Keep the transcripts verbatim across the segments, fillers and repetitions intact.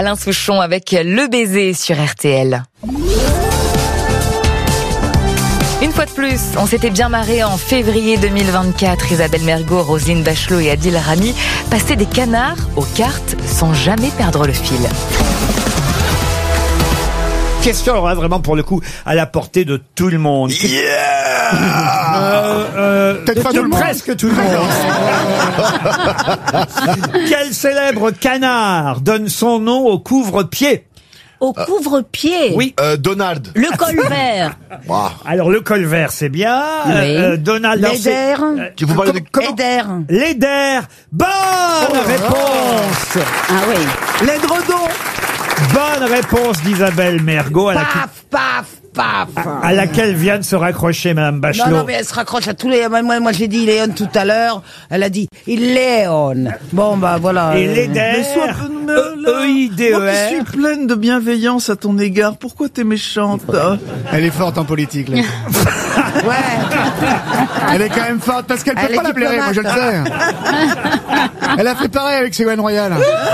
Alain Souchon avec Le Baiser sur R T L. Une fois de plus, on s'était bien marré en février deux mille vingt-quatre. Isabelle Mergo, Roselyne Bachelot et Adil Rami passaient des canards aux cartes sans jamais perdre le fil. Question alors là, vraiment pour le coup à la portée de tout le monde. Yeah euh, euh, Peut-être pas de tout le monde. presque tout le monde. Quel célèbre canard donne son nom au couvre-pied? Au couvre-pied. Oui. Euh, Donald. Le col vert. Wow. Alors le col vert c'est bien. Oui. Euh, Donald. non, c'est- Leder. euh, Tu vous parlez de comment? Eder. Leder. Bonne réponse. Ah oui. L'édredon. Bonne réponse d'Isabelle Mergo à, la- Paf, paf, paf. à laquelle vient de se raccrocher Madame Bachelot. Non, non, mais elle se raccroche à tous les... Moi, moi, moi j'ai dit Léon tout à l'heure. Elle a dit il Léon. Bon, bah, voilà. Et Leder. Mais sois peu- mais là, E I D E Moi qui suis R. pleine de bienveillance à ton égard, pourquoi t'es méchante hein? Elle est forte en politique, là. Ouais. Elle est quand même forte parce qu'elle peut Elle est pas la blairer, moi je le sais. Elle a fait pareil avec Ségolène Royal.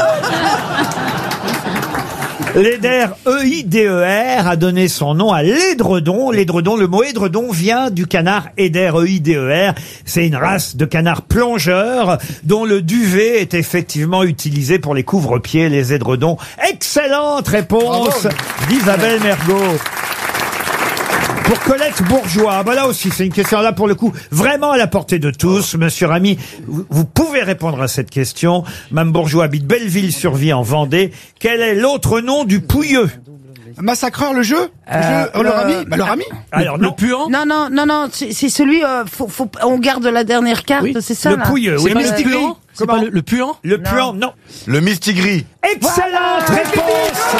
Leder, E I D E R, a donné son nom à l'édredon. L'édredon, le mot édredon vient du canard Eder, E I D E R. C'est une race de canard plongeur dont le duvet est effectivement utilisé pour les couvre-pieds, les édredons. Excellente réponse d'Isabelle Mergo. Pour Colette Bourgeois, bah là aussi, c'est une question là pour le coup vraiment à la portée de tous. Monsieur Rami, vous, vous pouvez répondre à cette question. Mme Bourgeois habite Belleville-sur-Vie en Vendée. Quel est l'autre nom du pouilleux? Massacreur, le jeu, le Euh, jeu oh, le le- rami bah, le rami Alors non, puant. Non, non, non, non, c'est c'est celui, euh, faut, faut, on garde la dernière carte, Oui, c'est ça, le là pouilleux, C'est oui. pas mais- le puant. C'est Comment pas le, le puant. Le puant, non. Le mistigris. Excellente réponse.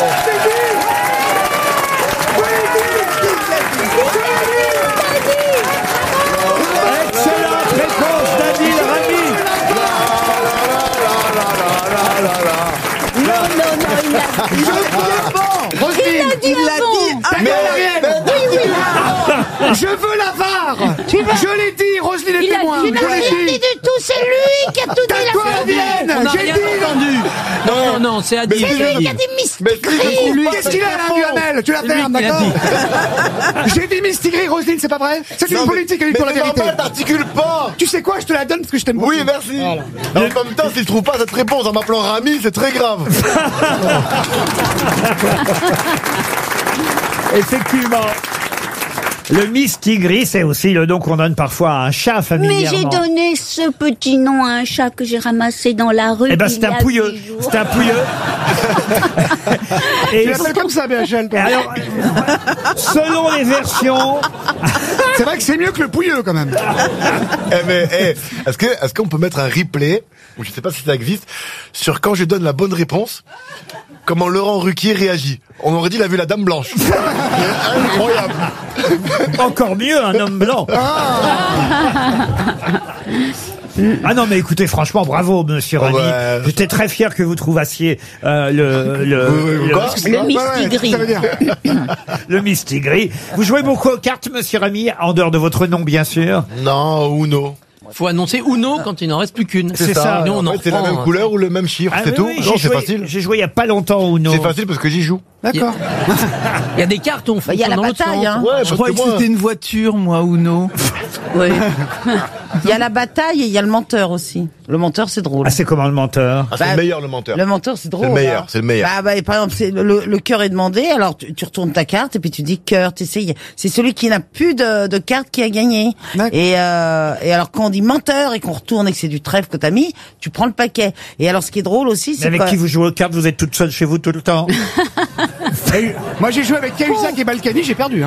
Excellente réponse d'Adil Rami. Non, non, non, il a dit. Roselyne, Il l'a dit. ta gueule, Ariel. Je veux la V A R. Je l'ai dit, Roselyne est Il a témoin. dit. Je l'ai dit. du tout, c'est lui qui a tout dit. Tais-toi, Vienne. On n'a J'ai rien dit. entendu. Non, non, non, c'est Adil. C'est lui qui a dit Mystigris. Qu'est-ce qu'il a là, Duhamel? Tu la C'est lui fermes, qui l'a d'accord? dit. J'ai dit Mistigris, Roselyne, c'est pas vrai? C'est une Non, politique, elle dit mais pour la c'est vérité. normal, t'articules pas. Tu sais quoi, je te la donne parce que je t'aime beaucoup. Oui, merci. En même temps, si je trouve pas cette réponse en m'appelant Rami, c'est très grave. Effectivement. Le mistigris, c'est aussi le nom qu'on donne parfois à un chat Mais familièrement. j'ai donné ce petit nom à un chat que j'ai ramassé dans la rue. Eh ben, il c'est y un a pouilleux. dix jours. C'est un pouilleux. Et Tu l'appelles comme ça, B H L, et toi. alors, selon les versions, C'est vrai que c'est mieux que le pouilleux, quand même. Eh mais, eh, est-ce que, est-ce qu'on peut mettre un replay, ou je sais pas si ça existe, sur quand je donne la bonne réponse, comment Laurent Ruquier réagit? On aurait dit il a vu la Dame Blanche. C'est incroyable. encore mieux, un homme blanc. Ah non, mais écoutez, franchement, bravo, monsieur Oh, Rami. ouais. J'étais très fier que vous trouvassiez euh, le, le, Oui, oui, le, quoi Le Mystigris. Ça veut dire. le mistigris. Vous jouez beaucoup aux cartes, monsieur Rami, en dehors de votre nom, bien sûr. Non, Uno. Faut annoncer Uno quand il n'en reste plus qu'une. C'est ça. Sinon, on En en fait, c'est la reprend, même hein. couleur ou le même chiffre, Ah c'est oui, tout. oui, Non, j'ai c'est joué- facile. J'ai joué il n'y a pas longtemps au Uno. C'est facile parce que j'y joue. D'accord. Il y a des cartes, on Bah, fait il y a la dans l'autre bataille, sens. hein. Ouais, Je parce croyais que que moi, c'était une voiture, moi, Uno. Oui. Il y a la bataille et il y a le menteur aussi. Le menteur, c'est drôle. Ah, c'est comment le menteur? ah, c'est Bah, le meilleur, le menteur. Le menteur, c'est drôle. C'est le meilleur, hein. c'est le meilleur. Bah, bah, par exemple, c'est le, le cœur est demandé, alors tu, tu retournes ta carte et puis tu dis cœur, t'essayes. C'est celui qui n'a plus de, de carte qui a gagné. D'accord. Et, euh, et alors quand on dit menteur et qu'on retourne et que c'est du trèfle que t'as mis, tu prends le paquet. Et alors ce qui est drôle aussi, Mais c'est avec que... qui vous jouez aux cartes, vous êtes toute seule chez vous tout le temps? Moi, j'ai joué avec Cahuzac et Balkany, j'ai perdu, hein.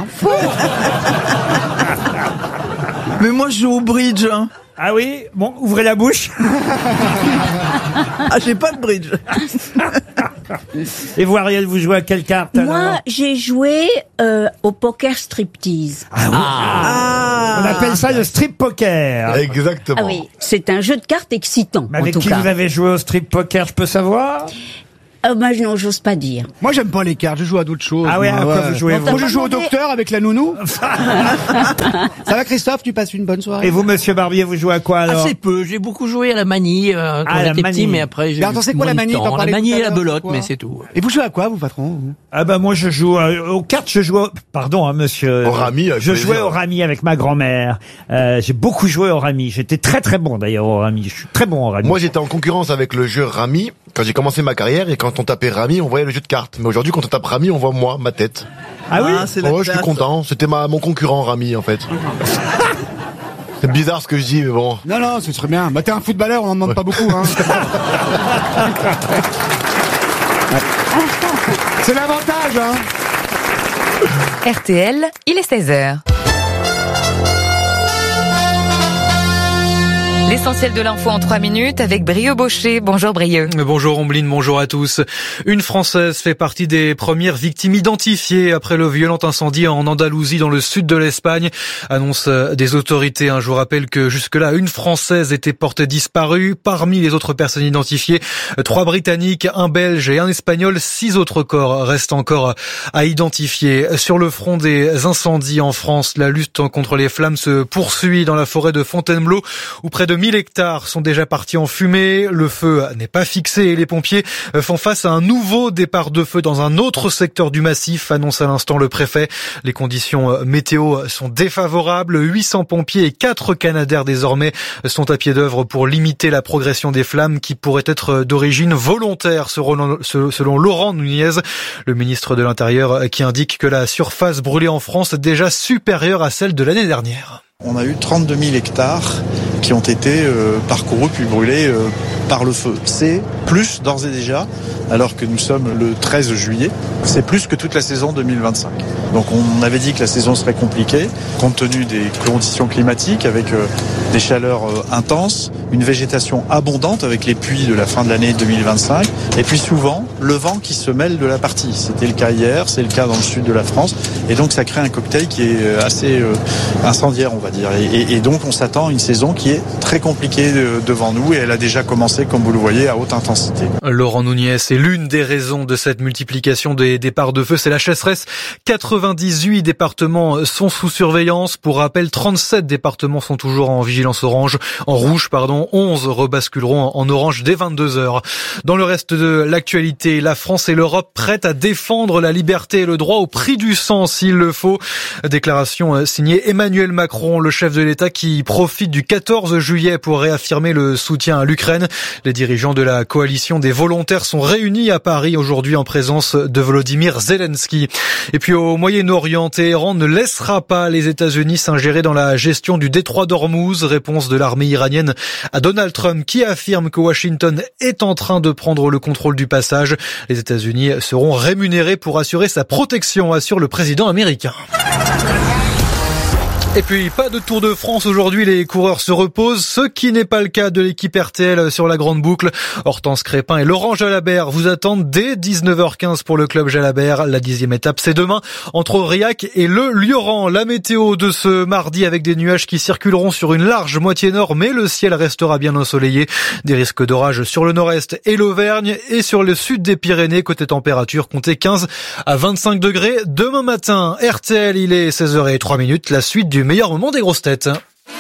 Mais moi, je joue au bridge. Hein. Ah oui? Bon, ouvrez la bouche. Ah, j'ai pas de bridge. Et vous, Ariel, vous jouez à quelle carte alors? Moi, j'ai joué euh, au poker striptease. Ah oui. On appelle ça le strip poker. Exactement. Ah oui, c'est un jeu de cartes excitant. Mais en avec tout qui cas. vous avez joué au strip poker, je peux savoir? Euh, bah, non, j'ose pas dire. Moi, j'aime pas les cartes, je joue à d'autres choses. Ah ouais, moi, à quoi vous jouez, vous Moi, je joue au demandé- docteur avec la nounou. Ça va, Christophe, tu passes une bonne soirée? Et vous, monsieur Barbier, vous jouez à quoi alors? Assez peu. J'ai beaucoup joué à la manie euh, quand Ah, la j'étais manie. petit, mais après j'ai. Mais attends, eu c'est quoi moins la de manie? temps. T'en La parlais manie tout à et la l'heure, belote, c'est quoi mais c'est tout. Et vous jouez à quoi, vous, patron vous Ah bah moi je joue euh, aux cartes, je joue au... pardon hein, monsieur. Au rami, avec Je plaisir. jouais au rami avec ma grand-mère. Euh, j'ai beaucoup joué au rami. J'étais très très bon d'ailleurs au rami. Je suis très bon au rami. Moi, j'étais en concurrence avec le jeu Rami quand j'ai commencé ma carrière, et quand on tapait Rami, on voyait le jeu de cartes. Mais aujourd'hui, quand on tape Rami, on voit moi, ma tête. Ah oui. c'est la Oh, je suis classe. content. C'était ma mon concurrent Rami, en fait. C'est bizarre ce que je dis, mais bon. Non, non, ce serait bien. Bah, t'es un footballeur, on en demande pas beaucoup, hein. C'est l'avantage, hein. R T L, il est seize heures. L'essentiel de l'info en trois minutes avec Brieux Baucher. Bonjour Brieux. Bonjour Ombline, bonjour à tous. Une Française fait partie des premières victimes identifiées après le violent incendie en Andalousie dans le sud de l'Espagne, annonce des autorités. Je vous rappelle que jusque-là, une Française était portée disparue. Parmi les autres personnes identifiées, trois Britanniques, un Belge et un Espagnol. Six autres corps restent encore à identifier. Sur le front des incendies en France, la lutte contre les flammes se poursuit dans la forêt de Fontainebleau, où près de mille hectares sont déjà partis en fumée. Le feu n'est pas fixé et les pompiers font face à un nouveau départ de feu dans un autre secteur du massif, annonce à l'instant le préfet. Les conditions météo sont défavorables. huit cents pompiers et quatre Canadair désormais sont à pied d'œuvre pour limiter la progression des flammes qui pourraient être d'origine volontaire, selon Laurent Nunez, le ministre de l'Intérieur, qui indique que la surface brûlée en France est déjà supérieure à celle de l'année dernière. On a eu trente-deux mille hectares qui ont été euh, parcourus puis brûlés euh, par le feu. C'est plus d'ores et déjà, alors que nous sommes le treize juillet, c'est plus que toute la saison deux mille vingt-cinq. Donc on avait dit que la saison serait compliquée, compte tenu des conditions climatiques, avec euh, des chaleurs euh, intenses, une végétation abondante avec les pluies de la fin de l'année deux mille vingt-cinq, et puis souvent le vent qui se mêle de la partie. C'était le cas hier, c'est le cas dans le sud de la France, et donc ça crée un cocktail qui est assez euh, incendiaire, on va dire. Et, et, et donc on s'attend à une saison qui est très compliquée de, devant nous, et elle a déjà commencé, comme vous le voyez, à haute intensité. Laurent Nunez, est l'une des raisons de cette multiplication des départs de feu, c'est la sécheresse. quatre-vingt-dix-huit départements sont sous surveillance. Pour rappel, trente-sept départements sont toujours en vigilance orange, en rouge, pardon. onze rebasculeront en orange dès vingt-deux heures. Dans le reste de l'actualité, la France et l'Europe prêtes à défendre la liberté et le droit au prix du sang s'il le faut. Déclaration signée Emmanuel Macron, le chef de l'État qui profite du quatorze juillet pour réaffirmer le soutien à l'Ukraine. Les dirigeants de la coalition des volontaires sont réunis à Paris aujourd'hui en présence de Volodymyr Zelensky. Et puis au Moyen-Orient, Téhéran ne laissera pas les États-Unis s'ingérer dans la gestion du détroit d'Ormuz. Réponse de l'armée iranienne à Donald Trump qui affirme que Washington est en train de prendre le contrôle du passage. Les États-Unis seront rémunérés pour assurer sa protection, assure le président américain. Et puis, pas de Tour de France aujourd'hui, les coureurs se reposent, ce qui n'est pas le cas de l'équipe R T L sur la grande boucle. Hortense Crépin et Laurent Jalabert vous attendent dès dix-neuf heures quinze pour le club Jalabert. La dixième étape, c'est demain, entre Aurillac et le Lioran. La météo de ce mardi avec des nuages qui circuleront sur une large moitié nord, mais le ciel restera bien ensoleillé. Des risques d'orage sur le nord-est et l'Auvergne, et sur le sud des Pyrénées, côté température, comptez quinze à vingt-cinq degrés. Demain matin, R T L, il est seize heures zéro trois, la suite du meilleur moment des grosses têtes.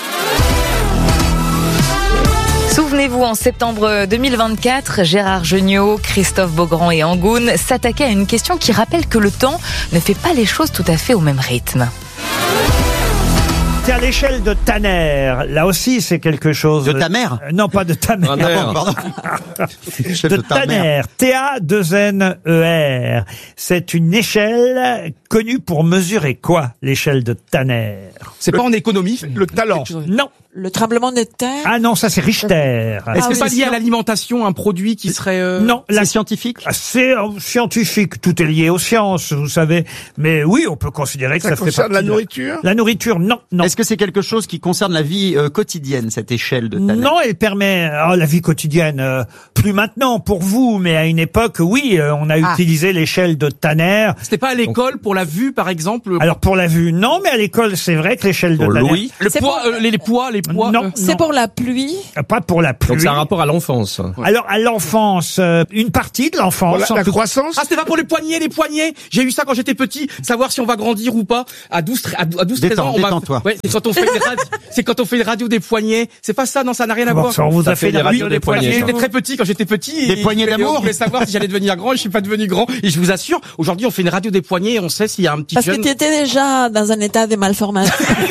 Souvenez-vous, en septembre deux mille vingt-quatre, Gérard Jugnot, Christophe Beaugrand et Angoune s'attaquaient à une question qui rappelle que le temps ne fait pas les choses tout à fait au même rythme. C'est à l'échelle de Tanner. Là aussi, c'est quelque chose... De ta mère Euh, Non, pas de Tanner. Ah, merde. Pardon. de Tanner. T A deux N E R. C'est une échelle connue pour mesurer quoi, l'échelle de Tanner? C'est pas en économie, le talent. Non. Le tremblement de terre. Ah non, ça c'est Richter. Est-ce que c'est pas lié à l'alimentation, un produit qui serait... euh, Non, la- C'est scientifique Ah, C'est euh, scientifique, tout est lié aux sciences, vous savez. Mais oui, on peut considérer que ça, Ça fait concerne partie la de- nourriture La nourriture, non, non. Est-ce que c'est quelque chose qui concerne la vie euh, quotidienne, cette échelle de Tanner? Non, elle permet oh, la vie quotidienne. euh, plus maintenant pour vous, mais à une époque, oui, euh, on a Ah. utilisé l'échelle de Tanner. C'était pas à l'école pour la vue, par exemple? Alors pour la vue, non, mais à l'école, c'est vrai que l'échelle de Pour Tanner. l'ouïe Le C'est poids, pour- euh, les, les poids, les poids, Non, euh, non. C'est pour la pluie. Pas pour la pluie. Donc c'est un rapport à l'enfance. Alors à l'enfance, euh, une partie de l'enfance. La, en la tout- croissance. Ah, c'était pas pour les poignets, les poignets. J'ai eu ça quand j'étais petit, savoir si on va grandir ou pas. À douze, à douze, treize ans, on va. Détends-toi. Ouais, c'est quand on fait une radio, c'est quand on fait une radio des poignets. C'est pas ça, non, ça n'a rien à Bon, voir. ça, on vous Ça a fait des la radio radios des poignets. J'étais très petit quand j'étais petit. Des et- poignées et d'amour. On voulait savoir si j'allais devenir grand. Je suis pas devenu grand. Et je vous assure, aujourd'hui, on fait une radio des poignets et on sait s'il y a un petit Parce que jeune. tu étais déjà dans un état de malformation.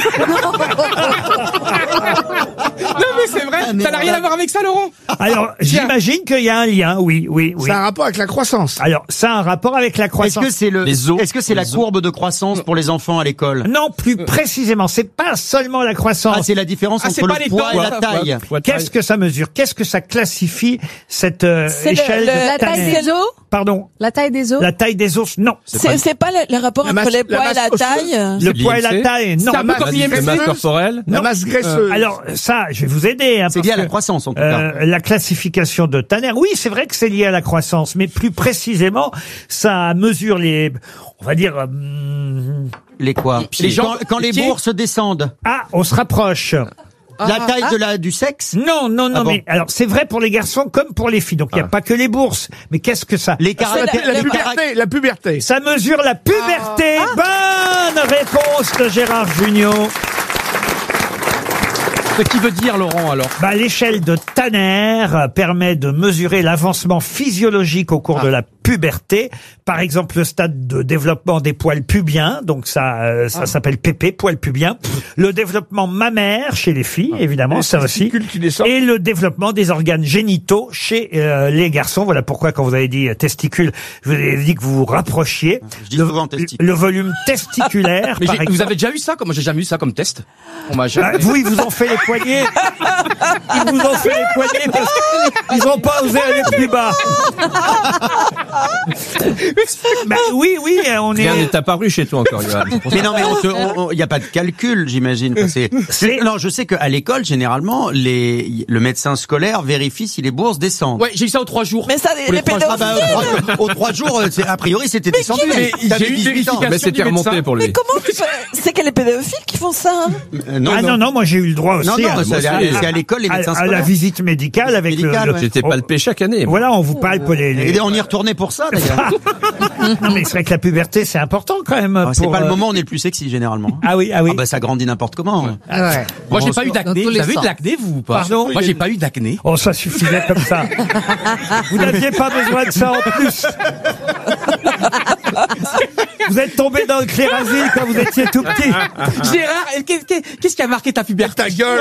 Non, mais c'est vrai. Ça n'a rien à voir avec ça, Laurent. Alors j'imagine qu'il y a un lien. Oui, oui, oui. Ça a un rapport avec la croissance. Alors ça a un rapport avec la Est-ce croissance. que c'est le, Les os. est-ce que c'est la Les os. courbe de croissance pour les enfants à l'école? Non, plus précisément, c'est pas seulement la croissance. Ah, c'est la différence Ah, c'est entre pas le les poids dents, et la ça. taille. Ouais. Qu'est-ce que ça mesure? Qu'est-ce que ça classifie cette euh, C'est le- échelle le- de la taille Tanner? des os. Pardon. La taille des os. La taille des os, non. C'est c'est pas le, le rapport La entre masse- les la poids et la masse taille. Le poids et la l'I M C? taille, non. C'est un peu masse- comme l'I M C. la masse corporelle. La Non. masse graisseuse. Alors ça, je vais vous aider. Hein, C'est parce lié à la que, croissance en tout cas. euh, la classification de Tanner, oui, c'est vrai que c'est lié à la croissance, mais plus précisément, ça mesure les, on va dire, hum, Les quoi? Les gens- quand, quand les pieds. bourses descendent. ah, on se rapproche. La taille de la, du sexe? Non, non, non, Ah bon. mais alors c'est vrai pour les garçons comme pour les filles. Donc il n'y a pas que les bourses, mais qu'est-ce que ça Les C'est caractères. la- La le- puberté, la puberté. Ça mesure la puberté. Bonne réponse de Gérard Jugnot. Ce qui veut dire, Laurent, alors. Bah, l'échelle de Tanner permet de mesurer l'avancement physiologique au cours de la puberté. Par exemple, le stade de développement des poils pubiens, donc ça, euh, ça s'appelle P P, poils pubiens. Le développement mammaire chez les filles, évidemment, ça aussi. testicules qui descendent. Et le développement des organes génitaux chez euh, les garçons. Voilà pourquoi quand vous avez dit euh, testicules, je vous ai dit que vous vous rapprochiez. Je dis le, souvent testicule. le volume testiculaire, Mais par j'ai- exemple. vous avez déjà eu ça? Comme moi, j'ai jamais eu ça comme test. On m'a Ah, jamais. vous, ils vous ont fait les poignets. Ils vous ont fait les poignets parce qu'ils n'ont pas osé aller plus bas. Bah, oui, oui, on est. Rien n'est apparu chez toi encore, Johan. Mais non, mais on te- on- il n'y a pas de calcul, j'imagine. que c'est- C'est- Non, je sais qu'à l'école, généralement, les, le médecin scolaire vérifie si les bourses descendent. Ouais, j'ai eu ça aux trois jours. Mais ça, Pour les les trois Ah bah, aux, trois, aux trois jours, euh, c'est- a priori, c'était descendu. Mais T'avais j'ai eu une dix-huit ans. vérification Mais c'était du médecin. remonté pour lui. Mais comment tu fais? C'est que les pédophiles qui font ça. hein. Euh, non, Ah non. non, non, moi j'ai eu le droit aussi. Non, non, à- c'est à, aussi. c'est à l'école, les à, médecins à la scolaires. visite médicale avec le- Médicale, le. ouais. J'étais on- palpé chaque année. moi. Voilà, on vous palpe les. les- Et on y retournait pour ça, d'ailleurs. Non, mais c'est vrai que la puberté, c'est important quand même. Ah, c'est pour, pas le euh, moment où on est le plus sexy, généralement. Ah oui, ah oui. Ah bah, ça grandit n'importe comment. Ah ouais. Moi, j'ai Bon, pas eu d'acné. tous Vous les avez eu de sens. l'acné, vous, ou pas? Pardon? Moi, j'ai pas eu d'acné. Oh, ça suffisait comme ça. Vous n'aviez pas besoin de ça en plus. Vous êtes tombé dans le clérasil quand vous étiez tout petit. Gérard, et qu'est- qu'est- qu'est-ce qui a marqué ta puberté? Ta gueule.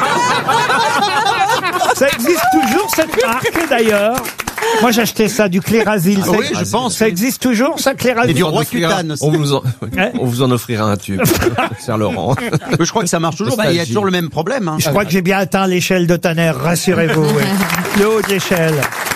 Ça existe toujours cette marque d'ailleurs. Moi j'achetais ça du clérasil. Ah Ça- oui, je pense, Ça oui. existe toujours ça, clérasil. Et du On roi offrira- cutane aussi. on vous en, Hein on vous en offrira un tube, cher Laurent. Je crois que ça marche toujours. Bah, il y a toujours le même problème. Hein. Je crois que j'ai bien atteint l'échelle de Tanner, rassurez-vous. oui. Le haut de l'échelle.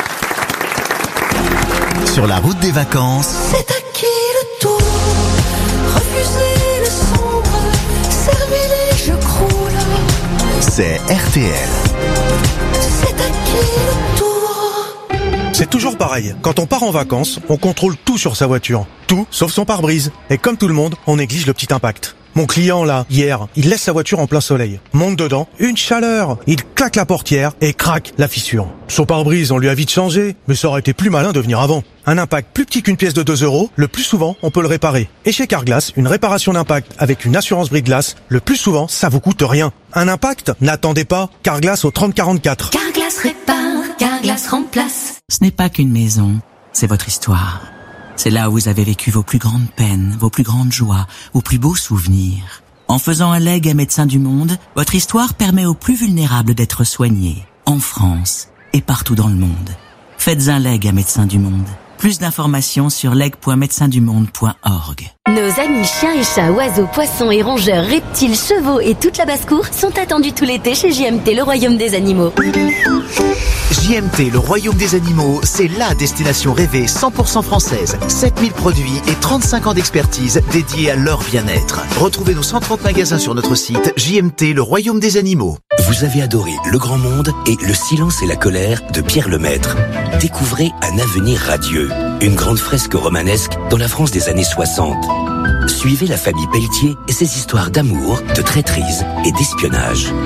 Sur la route des vacances, C'est à qui le tour? Refusez le sombre, servez-les, je croule. c'est R T L. C'est à qui le tour? C'est toujours pareil. Quand on part en vacances, on contrôle tout sur sa voiture. Tout, sauf son pare-brise. Et comme tout le monde, on néglige le petit impact. Mon client, là, hier, il laisse sa voiture en plein soleil. Monte dedans, une chaleur. Il claque la portière et craque la fissure. Son pare-brise, on lui a vite changé, mais ça aurait été plus malin de venir avant. Un impact plus petit qu'une pièce de deux euros, le plus souvent, on peut le réparer. Et chez Carglass, une réparation d'impact avec une assurance brise-glace, le plus souvent, ça vous coûte rien. Un impact? N'attendez pas. Carglass au trente quarante-quatre. Carglass répare, Carglass remplace. Ce n'est pas qu'une maison, c'est votre histoire. C'est là où vous avez vécu vos plus grandes peines, vos plus grandes joies, vos plus beaux souvenirs. En faisant un legs à Médecins du Monde, votre histoire permet aux plus vulnérables d'être soignés, en France et partout dans le monde. Faites un leg à Médecins du Monde. Plus d'informations sur leg point médecins du monde point org. Nos amis chiens et chats, oiseaux, poissons et rongeurs, reptiles, chevaux et toute la basse-cour sont attendus tout l'été chez J M T, le royaume des animaux. J M T, le royaume des animaux, c'est la destination rêvée cent pour cent française. sept mille produits et trente-cinq ans d'expertise dédiés à leur bien-être. Retrouvez nos cent trente magasins sur notre site J M T, le royaume des animaux. Vous avez adoré Le Grand Monde et Le Silence et la Colère de Pierre Lemaître. Découvrez Un avenir radieux, une grande fresque romanesque dans la France des années soixante. Suivez la famille Pelletier et ses histoires d'amour, de traîtrise et d'espionnage.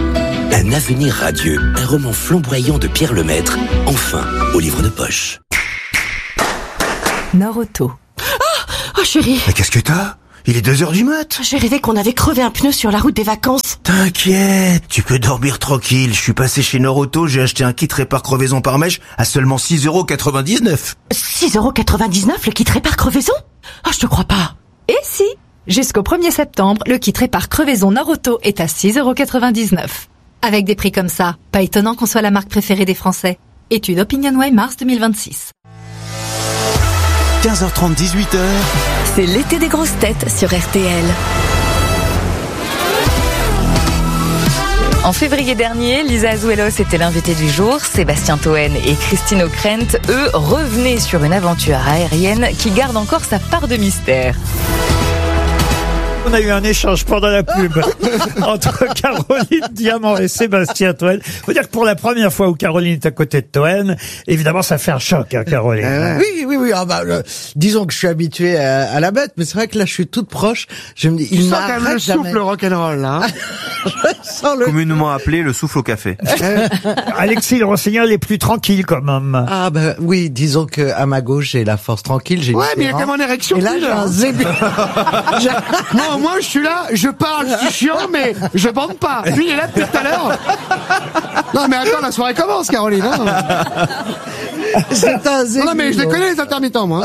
Un avenir radieux, un roman flamboyant de Pierre Lemaître, enfin au livre de poche. Nord-Auto. Oh chérie, Mais qu'est-ce que t'as? Il est deux heures du mat. j'ai rêvé qu'on avait crevé un pneu sur la route des vacances. T'inquiète, tu peux dormir tranquille. Je suis passé chez Nord-Auto, j'ai acheté un kit répare crevaison par mèche à seulement six euros quatre-vingt-dix-neuf. six euros quatre-vingt-dix-neuf le kit répare crevaison? Oh, je te crois pas. Et si? Jusqu'au premier septembre, le kit répare crevaison Nord-Auto est à six euros quatre-vingt-dix-neuf. Avec des prix comme ça, pas étonnant qu'on soit la marque préférée des Français. Étude OpinionWay mars deux mille vingt-six. quinze heures trente, dix-huit heures. C'est l'été des grosses têtes sur R T L. En février dernier, Lisa Azuelos était l'invitée du jour. Sébastien Toen et Christine O'Krent, eux, revenaient sur une aventure aérienne qui garde encore sa part de mystère. On a eu un échange pendant la pub entre Caroline Diamant et Sébastien Toen. Faut dire que pour la première fois où Caroline est à côté de Toen, évidemment, ça fait un choc, hein, Caroline. Euh, oui, oui, oui. Ah bah, euh, disons que je suis habitué à, à la bête, mais c'est vrai que là, je suis toute proche. Je me dis, Tu il sens quand même m'arrête le jamais. souffle rock'n'roll, là. Hein. Je sens le... Communément appelé le souffle au café. Alexis le Rossignol est plus tranquille quand même. Ah bah oui, disons que à ma gauche, j'ai la force tranquille. J'ai Ouais, une mais il y a Ferrand. quand même en érection. Et là, plus, j'ai un hein. zébé. Moi, moi, je suis là, je parle, je suis chiant, mais je bande pas. Lui, il est là depuis tout à l'heure. Non, mais attends, la soirée commence, Caroline. Hein. C'est un zébé. Non, mais je les connais, les intermittents, moi.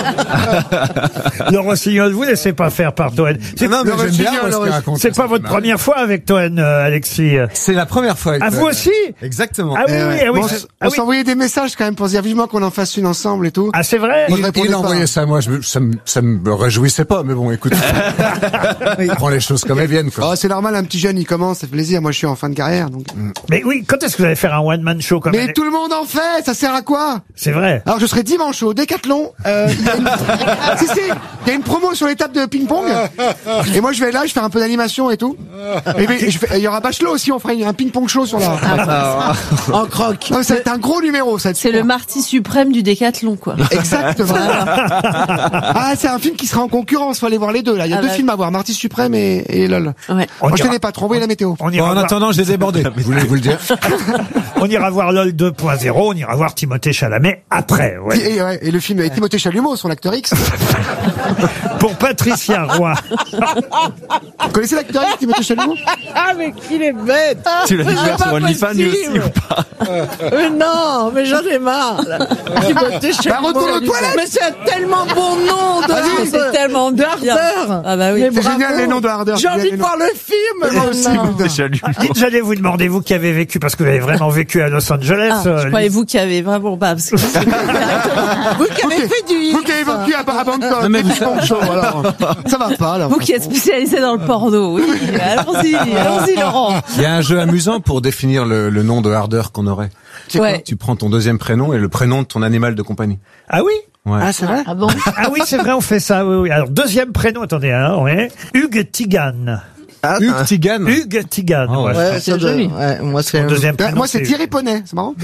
Le Rossignol, vous laissez pas faire par Toen. C'est Non, mais le j'aime bien, Rossignol, moi, ce qu'il raconte. c'est pas votre première fois avec Toen, euh, Alexis. C'est la première fois. avec Ah, toi. vous aussi? Exactement. Ah oui, Eh oui, ouais. ah oui. Bon, c'est- on ah oui. s'envoyait des messages quand même pour se dire vivement qu'on en fasse une ensemble et tout. Ah, c'est vrai? Moi, je Il, répondais il pas. envoyait ça à moi, je, me- ça, me, ça me réjouissait pas, mais bon, écoute, on prend les choses comme elles viennent, quoi. Oh, c'est normal, un petit jeune, il commence, ça fait plaisir. Moi, je suis en fin de carrière, donc. Mais oui, quand est-ce que vous allez faire un one-man show comme Mais elle- tout le monde en fait, ça sert à quoi? C'est vrai. Alors, je serai dimanche au Décathlon. Euh, il y a une... si, si, il y a une promo sur les tables de ping-pong. Et moi, je vais là, je fais un peu d'animation et tout. Et puis, je fais- il y aura Bachelot aussi, on fera un ping-pong show sur la... En croque. Non, ça va être un gros numéro, ça. C'est le marty suprême du décathlon, quoi. Exactement. Ah, c'est un film qui sera en concurrence, faut aller voir les deux, là. Il y a Ah deux bah. films à voir, Marty Suprême et, et LOL. Ouais. On Moi, je ira- connais pas trop, envoyez la météo. On Bon, ira, en voir... attendant, je les ai bordés. Voulez-vous le dire? on ira voir LOL deux point zéro, on ira voir Timothée Chalamet après. Ouais. Et, et, ouais, et le film avec Timothée Chalumeau, son acteur X. Pour Patricia Roy. Vous connaissez l'acteur X, Timothée Chalumeau? Ah, mais qu'il est bête. Tu l'as découvert sur OnlyFans lui aussi ou pas? Mais non, mais j'en ai marre. Là. Timothée Bah, retourne aux Chalamet. toilettes. Mais c'est un tellement bon nom de. Vas-y. C'est tellement d'ardeur. Ah bah oui. Mais C'est bravo. génial, les noms de Harder. J'ai envie de voir le film. Moi aussi, maintenant. putain. Dites, j'allais vous demander, vous qui avez vécu, parce que vous avez vraiment vécu à Los Angeles. Ah, euh, je croyais vous qui avez vraiment pas, parce que Vous qui avez fait du Vous qui avez vécu à, à Bangkok, Non, mais des vous- ping-pong shows, alors. Ça va pas, là. vous qui êtes spécialisé dans le porno, oui. Allons-y, allons-y, Laurent. Il y a un jeu amusant pour définir le, le nom de hardeur qu'on aurait. Ouais. Tu prends ton deuxième prénom et le prénom de ton animal de compagnie. Ah oui? Ouais. Ah, c'est vrai? Ah bon? Ah oui, c'est vrai, on fait ça. Oui, oui. Alors, deuxième prénom, attendez, hein, ouais. Hugues Tigan. Ah, Hugues Tigan. Hugues Tigan. Ah, ouais. Ouais, c'est ça doit- joli. Ouais, moi, c'est. Mon deuxième Bah, prénom, moi, c'est Thierry Poney, c'est marrant.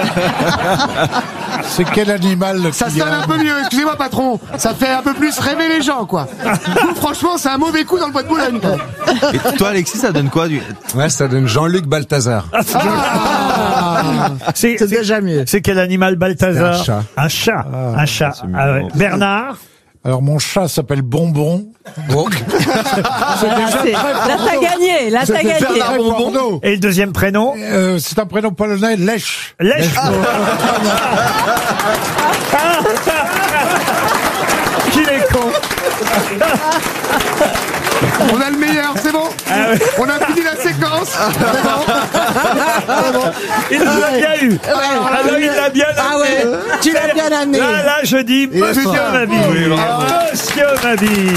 C'est quel animal le Ça sonne un peu mieux, excusez-moi, patron. Ça fait un peu plus rêver les gens, quoi. Vous, franchement, c'est un mauvais coup dans le bois de Boulogne, quoi. Et toi, Alexis, ça donne quoi du... Ouais, ça donne Jean-Luc Balthazar. Ah. C'est C'est déjà mieux. c'est quel animal, Balthazar? Un chat. Un chat. un chat. c'est mignon. Ah ouais. Bernard? Alors mon chat s'appelle Bonbon. Bon. Ah, c'est- là, t'as gagné, là, t'as gagné. Bonbon. Et le deuxième prénom? Euh, c'est un prénom polonais, Lech. Lech. Qu'il est con. On a le meilleur, c'est bon. On a fini la séquence. C'est bon. C'est bon. Il nous a bien eu. Ah là, il l'a bien Ah amené. ouais, tu l'as bien amené. Là, là, je dis Monsieur fort. Mabille. Oui, bravo. Monsieur Mabille.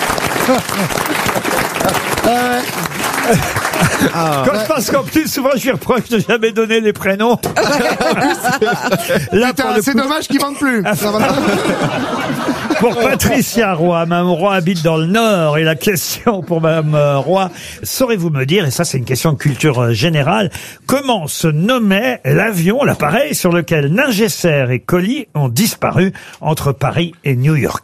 Quand je pense qu'en plus, souvent, je lui reproche de jamais donner les prénoms. Là, Putain, pour le c'est coup, dommage qu'ils vendent plus. Ça va pas. pour Patricia Roy, Mme Roy habite dans le Nord, et la question pour Mme Roy, saurez-vous me dire, et ça c'est une question de culture euh, générale, comment se nommait l'avion, l'appareil sur lequel Ningesser et Colli ont disparu entre Paris et New York?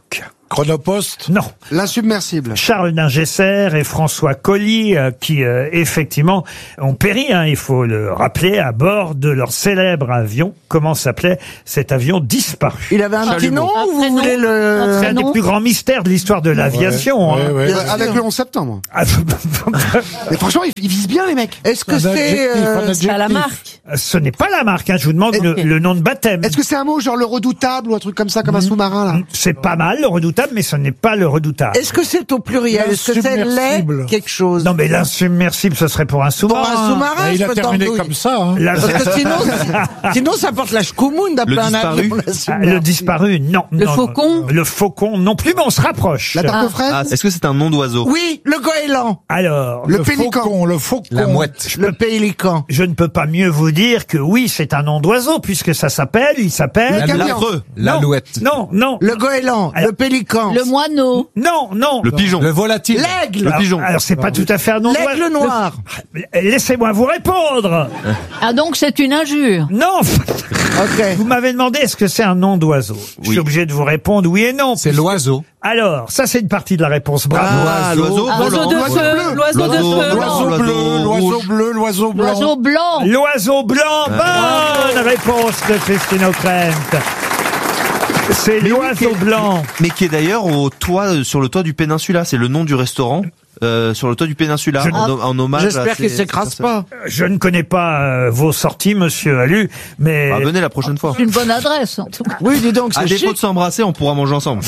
Chronopost? Non. L'insubmersible. Charles Ningesser et François Colly, euh, qui euh, effectivement ont péri, hein, il faut le rappeler, à bord de leur célèbre avion. Comment s'appelait cet avion disparu? Il avait un petit nom ou vous voulez le... C'est un des plus grands mystères de l'histoire de l'aviation. Ouais, hein. ouais, ouais. Avec le onze septembre. Mais franchement, ils, ils visent bien les mecs. Est-ce que c'est... Euh, c'est à la marque? Ce n'est pas la marque, hein, je vous demande le, le nom de baptême. Est-ce que c'est un mot genre le redoutable ou un truc comme ça, comme un sous-marin là? C'est pas mal, le redoutable, mais ce n'est pas le redoutable. Est-ce que c'est au pluriel? Est-ce que c'est lait quelque chose? Non, mais l'insubmersible, ce serait pour un sous-marin. Pour un sous-marin, Bah, il je a peux terminé t'en- comme ça. Hein. La- Parce que sinon, sinon ça porte la chkoumoune d'appeler un avion la Ah, submersible. le disparu, non. Le non, faucon? non. Le faucon, non plus, mais on se rapproche. La tarte aux fraises? Ah, est-ce que c'est un nom d'oiseau? Oui, le goéland. Alors, Le pélican. Faucon, le faucon. La mouette. Le pélican. je ne peux pas mieux vous dire que oui, c'est un nom d'oiseau, puisque ça s'appelle, il s'appelle... Le gabion. L'affreux. Non, L'alouette. Non, non. Le goéland. Alors- Le pélican. Le moineau? Non, non. Le pigeon. Le volatile. L'aigle. Alors- pigeon. Alors, c'est pas tout à fait un nom d'oiseau. L'aigle noir. Laissez-moi vous répondre. Ah donc c'est une injure? Non. Ok. Vous m'avez demandé est-ce que c'est un nom d'oiseau. Je suis obligé de vous répondre oui et non. C'est puisque- l'oiseau. Alors, ça c'est une partie de la réponse. Bravo. Ah, l'oiseau Ah, L'oiseau volant. de L'oiseau feu, bleu. l'oiseau de L'oiseau feu, blanc. L'oiseau bleu, l'oiseau rouge. bleu, l'oiseau blanc. l'oiseau blanc. L'oiseau blanc. Bonne réponse de Christine O'Krent. C'est l'oiseau blanc. Mais qui est d'ailleurs au toit, euh, sur le toit du Péninsula. C'est le nom du restaurant. Euh, sur le toit du Péninsula, Je- en, en hommage à J'espère ces- qu'il s'écrase pas. Je ne connais pas euh, vos sorties, monsieur Allu, mais... Ah, venez la prochaine fois. C'est une bonne adresse en tout cas. Oui, dis donc, À c'est défaut chic. de s'embrasser, on pourra manger ensemble.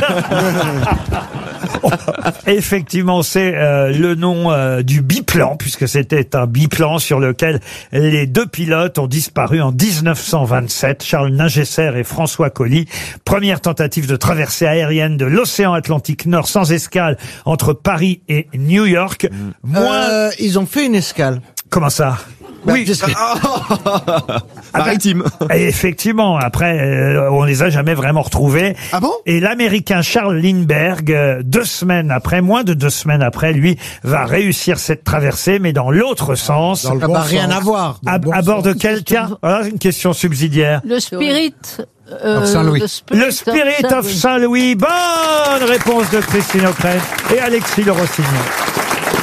Effectivement, c'est euh, le nom euh, du biplan, puisque c'était un biplan sur lequel les deux pilotes ont disparu en dix-neuf cent vingt-sept, Charles Ningesser et François Colly. Première tentative de traversée aérienne de l'océan Atlantique Nord sans escale entre Paris et New York. Moins... Euh, ils ont fait une escale. Comment ça? Oui. Maritime. Et effectivement, après, euh, on les a jamais vraiment retrouvés. Ah bon? Et l'Américain Charles Lindbergh, euh, deux semaines après, moins de deux semaines après, lui, va réussir cette traversée, mais dans l'autre sens. Ça n'a rien à voir. À, à bord de quel cas? Voilà une question subsidiaire. Le spirit. euh, Of Saint-Louis. the spirit Le Spirit of Saint-Louis. Bonne réponse de Christine O'Krent et Alexis de Rossignol.